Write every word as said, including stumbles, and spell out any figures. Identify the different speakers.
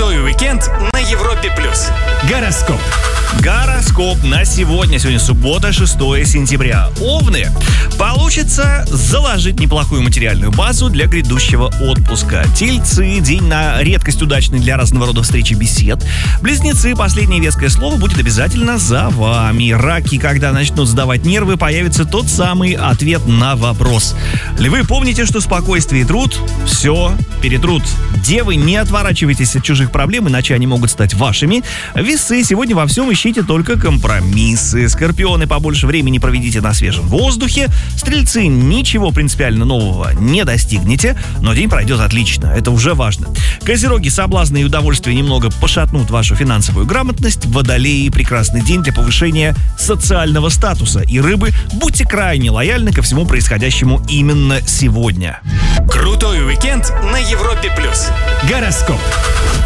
Speaker 1: Крутой уикенд на Европе плюс.
Speaker 2: Гороскоп.
Speaker 3: Гороскоп на сегодня. Сегодня суббота, шестое сентября. Овны. Получится заложить неплохую материальную базу для грядущего отпуска. Тельцы. День на редкость удачный для разного рода встреч и бесед. Близнецы. Последнее веское слово будет обязательно за вами. Раки. Когда начнут сдавать нервы, появится тот самый ответ на вопрос. Львы. Помните, что спокойствие и труд все перетрут. Девы. Не отворачивайтесь от чужих проблем, иначе они могут стать вашими. Весы. Сегодня во всем ищите только компромиссы. Скорпионы, побольше времени проведите на свежем воздухе. Стрельцы, ничего принципиально нового не достигнете, но день пройдет отлично, это уже важно. Козероги, соблазны и удовольствия немного пошатнут вашу финансовую грамотность. Водолеи, прекрасный день для повышения социального статуса. И рыбы, будьте крайне лояльны ко всему происходящему именно сегодня.
Speaker 1: Крутой уикенд на Европе плюс.
Speaker 2: Гороскоп.